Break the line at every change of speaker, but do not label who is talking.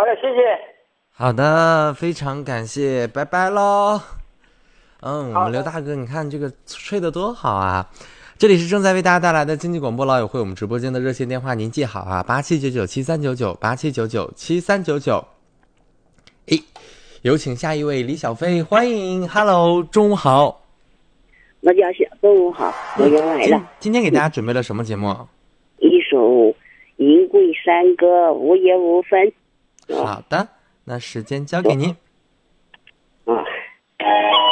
的，谢谢。
好的，非常感谢，拜拜喽。我们刘大哥，你看这个睡得多好啊！这里是正在为大家带来的经济广播老友会，我们直播间的热线电话您记好啊，87997399，87997399。有请下一位李小飞，欢迎 ，Hello， 中午好。
我叫小中午好，我又来了。
今天给大家准备了什么节目？
一首银桂山歌，无言无分。
好的，那时间交给您。